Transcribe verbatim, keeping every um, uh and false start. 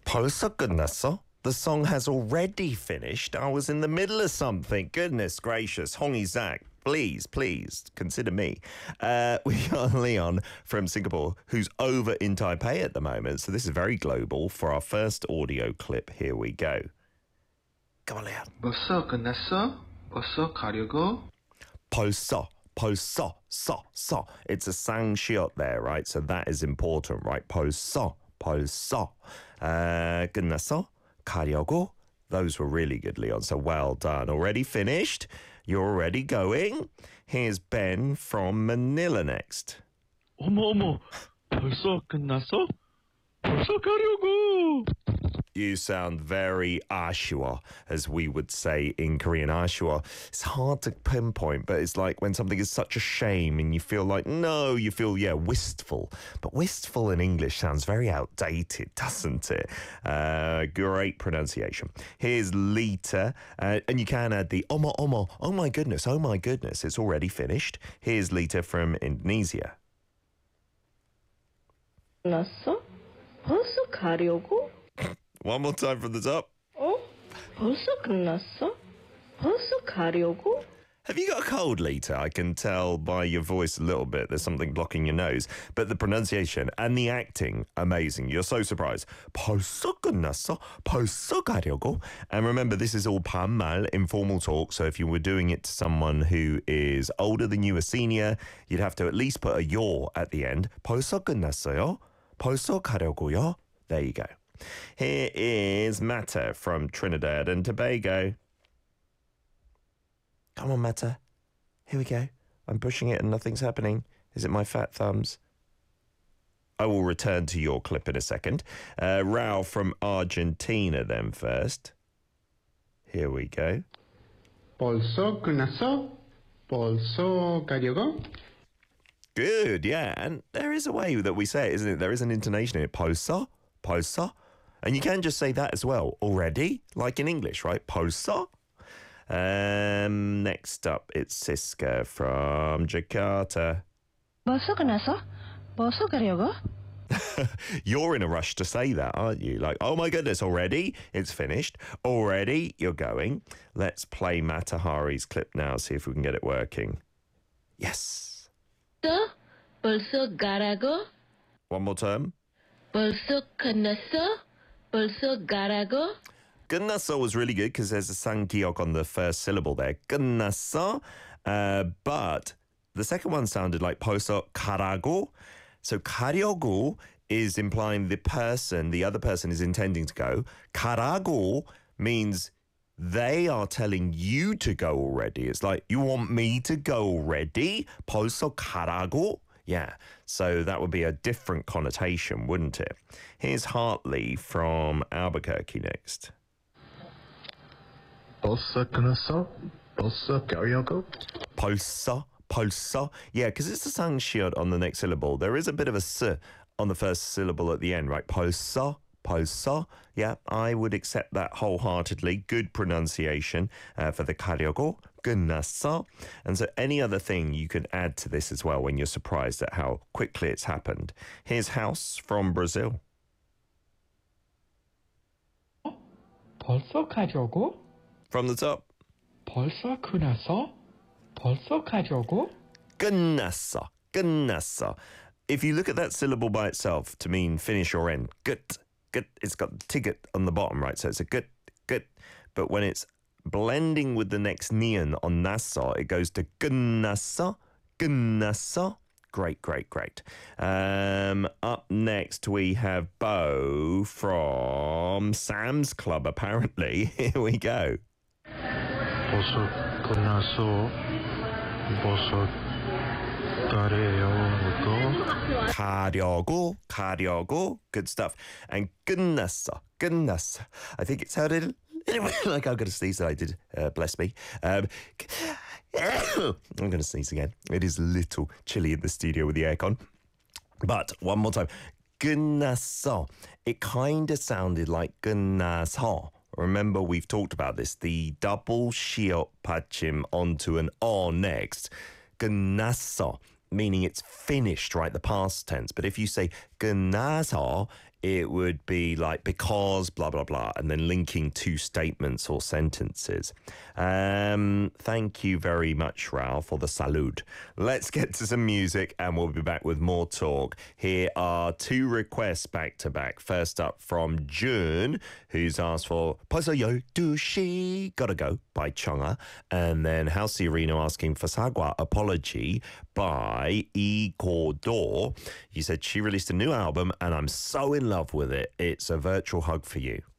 벌써 끝났어? The song has already finished. I was in the middle of something. Goodness gracious. Hongi Zach, please, please consider me. Uh, we got Leon from Singapore who's over in Taipei at the moment. So this is very global. For our first audio clip, here we go. Come on, Leon. 벌써 끝났어? 벌써 가려고? 벌써. 벌써. 써. 써. It's a sang shiot there, right? So that is important, right? 벌써. 벌써. Uh, 끝났어? 가려고? Those were really good, Leon. So well done. Already finished? You're already going? Here's Ben from Manila next. 어머 어머 벌써 끝났어? 벌써 가려고. You sound very Ashua, as we would say in Korean. Ashua. It's hard to pinpoint, but it's like when something is such a shame and you feel like, no, you feel, yeah, wistful. But wistful in English sounds very outdated, doesn't it? Uh, great pronunciation. Here's Lita, uh, and you can add the omo omo, oh my goodness, oh my goodness, it's already finished. Here's Lita from Indonesia. 끝났어? 벌써 가려고? One more time from the top. 어? 벌써 끝났어? 벌써 가려고? Have you got a cold, Lita? I can tell by your voice a little bit. There's something blocking your nose. But the pronunciation and the acting, amazing. You're so surprised. 벌써 끝났어? 벌써 가려고? And remember, this is all 반말, informal talk. So if you were doing it to someone who is older than you, a senior, you'd have to at least put a yor at the end. 벌써 끝났어요? 벌써 가려고요? There you go. Here is Mata from Trinidad and Tobago. Come on, Mata. Here we go. I'm pushing it and nothing's happening. Is it my fat thumbs? I will return to your clip in a second. Uh, Rao from Argentina then first. Here we go. 벌써 끝났어? 벌써 가려고? Good, yeah. And there is a way that we say it, isn't it? There is an intonation in it. 벌써? 벌써? And you can just say that as well. Already? Like in English, right? 벌써? Um, next up, it's Siska from Jakarta. 벌써 끝났어? 벌써 가려고? You're in a rush to say that, aren't you? Like, oh my goodness, already? It's finished. Already? You're going. Let's play Matahari's clip now, see if we can get it working. Yes. 또? 벌써 가라고? One more term. 벌써 끝났어? 벌써 가라고? 끝났어 was really good because there's a 상기역 on the first syllable there. 끝났어. Uh, but the second one sounded like 벌써 가라고. So 가려고 is implying the person, the other person is intending to go. 가라고 means they are telling you to go already. It's like, you want me to go already? 벌써 가라고? Yeah, so that would be a different connotation, wouldn't it? Here's Hartley from Albuquerque next. 벌써 끝났어? 벌써 가려고? 벌써, 벌써. Yeah, because it's a sang-shiot on the next syllable. There is a bit of a s on the first syllable at the end, right? 벌써, 벌써. Yeah, I would accept that wholeheartedly. Good pronunciation uh, for the 가려고. 끝났어. And so any other thing you can add to this as well when you're surprised at how quickly it's happened. Here's House from Brazil. 벌써 가려고? From the top. 벌써 끝났어? 벌써 가려고? 끝났어. 끝났어. If you look at that syllable by itself to mean finish or end, 끝, 끝, it's got ticket on the bottom, right? So it's a 끝, 끝. But when it's blending with the next nian on nas서, it goes to 끝났어, 끝났어. Great, great, great. Um, up next, we have Bo from Sam's Club, apparently. Here we go. 벌써 끝났어? 벌써 가려고? 가려고, 가려고. Good stuff. And 끝났어, 끝났어. I think it sounded like I'm going to sneeze. I did. Uh, bless me. Um, I'm going to sneeze again. It is a little chilly in the studio with the aircon. But one more time. 끝났어. It kind of sounded like 끝나서. Remember, we've talked about this. The double shiot 받침 onto an o next. 끝났어. Meaning it's finished, right? The past tense. But if you say 끝나서, it would be like because blah blah blah, and then linking two statements or sentences. Um, thank you very much, Raoul, for the salud. Let's get to some music, and we'll be back with more talk. Here are two requests back to back. First up from June, who's asked for 벌써 열두 시 Gotta Go by Chonga, and then Halsey Reno asking for Sagwa Apology by Igor. You said she released a new album and I'm so in love with it. It's a virtual hug for you.